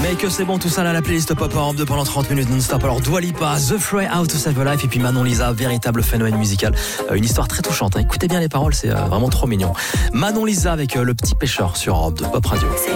Mais que c'est bon tout ça là, la playlist Pop Europe 2 pendant 30 minutes non-stop. Alors Dua Lipa, The Fray, How to Save a Life, et puis Manon Lisa, véritable phénomène musical. Une histoire très touchante, hein. Écoutez bien les paroles, c'est vraiment trop mignon. Manon Lisa avec Le Petit Pêcheur sur Europe 2 Pop Radio.